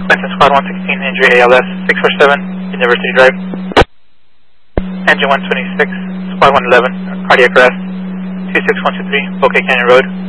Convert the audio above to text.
Benson Squad 116, injury ALS 647, University Drive. Engine 126, Squad 111, cardiac arrest 26123, Bouquet Canyon Road.